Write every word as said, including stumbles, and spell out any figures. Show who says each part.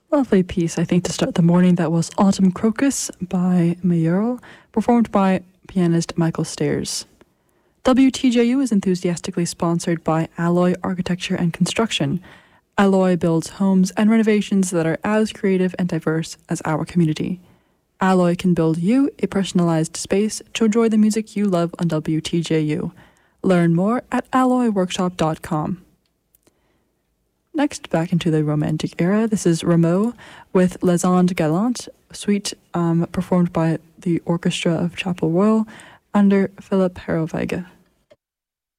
Speaker 1: Lovely piece, I think, to start the morning. That was Autumn Crocus by Mayurl, performed by pianist Michael Stairs. W T J U is enthusiastically sponsored by Alloy Architecture and Construction. Alloy builds homes and renovations that are as creative and diverse as our community. Alloy can build you a personalized space to enjoy the music you love on W T J U. Learn more at alloy workshop dot com. Next, back into the Romantic era, this is Rameau with Les Andes Galantes, suite um, performed by the Orchestra of Chapel Royal under Philip Harrowvega.